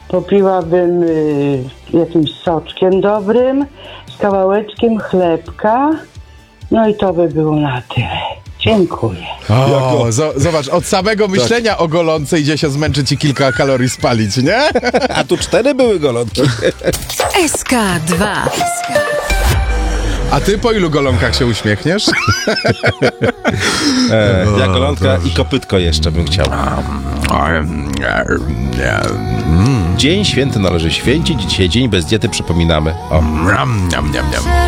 popiłabym jakimś soczkiem dobrym, z kawałeczkiem chlebka, no i to by było na tyle. Dziękuję. Zobacz, od samego myślenia o golonce idzie się zmęczyć i kilka kalorii spalić, nie? A tu 4 były golonki. SK2. A ty po ilu golonkach się uśmiechniesz? Ja golonka i kopytko jeszcze bym chciał. Dzień święty należy święcić. Dzisiaj dzień bez diety przypominamy. O.